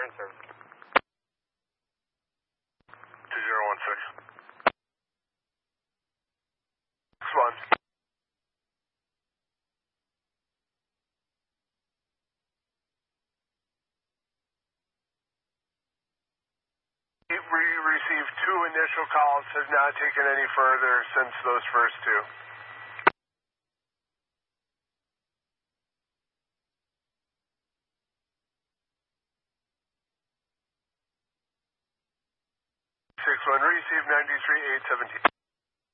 sir. 2016. Swan. We received 2 initial calls, have not taken any further since those first 2. 61, receive 93-817.